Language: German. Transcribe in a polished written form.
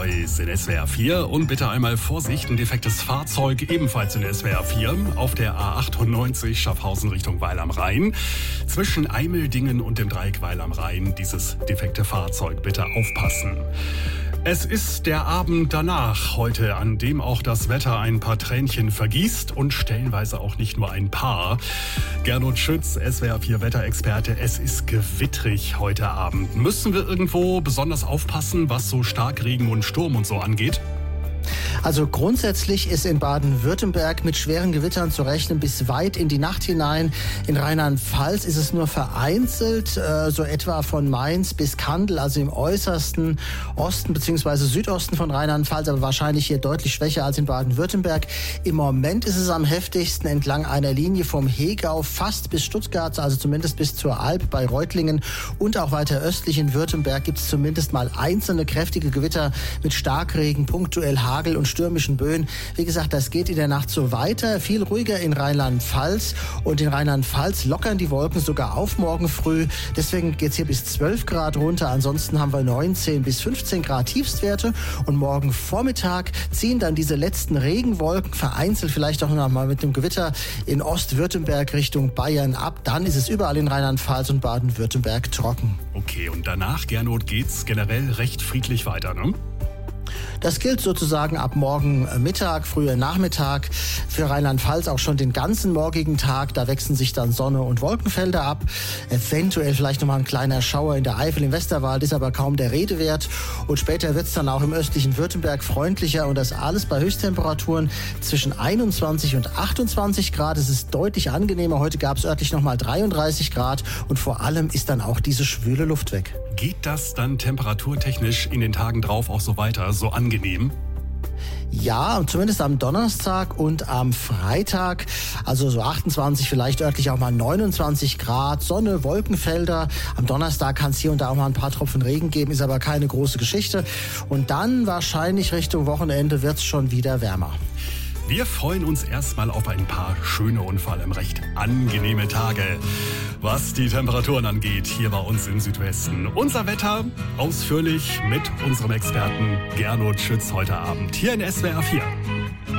Neues in SWR 4 und bitte einmal Vorsicht, ein defektes Fahrzeug ebenfalls in SWR 4 auf der A98 Schaffhausen Richtung Weil am Rhein. Zwischen Eimeldingen und dem Dreieck Weil am Rhein dieses defekte Fahrzeug, bitte aufpassen. Es ist der Abend danach heute, an dem auch das Wetter ein paar Tränchen vergießt und stellenweise auch nicht nur ein paar. Gernot Schütz, SWR 4 Wetterexperte, es ist gewittrig heute Abend. Müssen wir irgendwo besonders aufpassen, was so Starkregen und Sturm und so angeht? Also grundsätzlich ist in Baden-Württemberg mit schweren Gewittern zu rechnen bis weit in die Nacht hinein. In Rheinland-Pfalz ist es nur vereinzelt, so etwa von Mainz bis Kandel, also im äußersten Osten bzw. Südosten von Rheinland-Pfalz, aber wahrscheinlich hier deutlich schwächer als in Baden-Württemberg. Im Moment ist es am heftigsten entlang einer Linie vom Hegau fast bis Stuttgart, also zumindest bis zur Alb bei Reutlingen und auch weiter östlich in Württemberg gibt es zumindest mal einzelne kräftige Gewitter mit Starkregen, punktuell Hagel und stürmischen Böen. Wie gesagt, das geht in der Nacht so weiter. Viel ruhiger in Rheinland-Pfalz. Und in Rheinland-Pfalz lockern die Wolken sogar auf morgen früh. Deswegen geht es hier bis 12 Grad runter. Ansonsten haben wir 19 bis 15 Grad Tiefstwerte. Und morgen Vormittag ziehen dann diese letzten Regenwolken vereinzelt vielleicht auch noch mal mit dem Gewitter in Ostwürttemberg Richtung Bayern ab. Dann ist es überall in Rheinland-Pfalz und Baden-Württemberg trocken. Okay, und danach, Gernot, geht's generell recht friedlich weiter, ne? Das gilt sozusagen ab morgen Mittag, früher Nachmittag, für Rheinland-Pfalz auch schon den ganzen morgigen Tag. Da wechseln sich dann Sonne und Wolkenfelder ab. Eventuell vielleicht nochmal ein kleiner Schauer in der Eifel, im Westerwald, ist aber kaum der Rede wert. Und später wird es dann auch im östlichen Württemberg freundlicher und das alles bei Höchsttemperaturen zwischen 21 und 28 Grad. Es ist deutlich angenehmer. Heute gab es örtlich nochmal 33 Grad und vor allem ist dann auch diese schwüle Luft weg. Geht das dann temperaturtechnisch in den Tagen drauf auch so weiter, so angenehm? Ja, zumindest am Donnerstag und am Freitag, also so 28, vielleicht örtlich auch mal 29 Grad, Sonne, Wolkenfelder. Am Donnerstag kann es hier und da auch mal ein paar Tropfen Regen geben, ist aber keine große Geschichte. Und dann wahrscheinlich Richtung Wochenende wird es schon wieder wärmer. Wir freuen uns erstmal auf ein paar schöne und vor allem recht angenehme Tage. Was die Temperaturen angeht, hier bei uns im Südwesten. Unser Wetter ausführlich mit unserem Experten Gernot Schütz heute Abend hier in SWR 4.